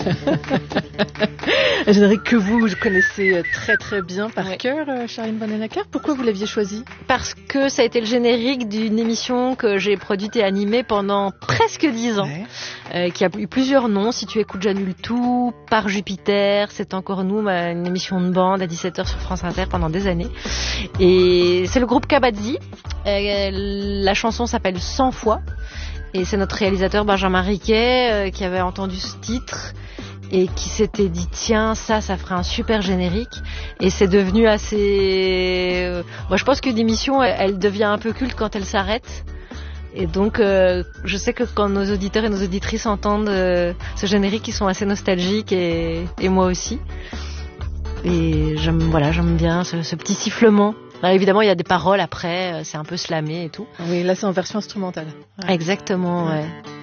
Un générique que vous connaissez très très bien par cœur, Charline Vanhoenacker. Pourquoi vous l'aviez choisi ? Parce que ça a été le générique d'une émission que j'ai produite et animée pendant presque 10 ans, qui a eu plusieurs noms. Si tu écoutes, j'annule tout, Par Jupiter, C'est encore nous, une émission de bande à 17h sur France Inter pendant des années. Et c'est le groupe Kabadzi. La chanson s'appelle 100 fois. Et c'est notre réalisateur Benjamin Riquet qui avait entendu ce titre et qui s'était dit tiens, ça ferait un super générique. Et c'est devenu assez... Moi je pense qu'une émission elle devient un peu culte quand elle s'arrête. Et donc je sais que quand nos auditeurs et nos auditrices entendent ce générique, ils sont assez nostalgiques et moi aussi. Et j'aime bien ce petit sifflement. Alors, évidemment, il y a des paroles après, c'est un peu slamé et tout. Oui, là c'est en version instrumentale. Ouais. Exactement, ouais.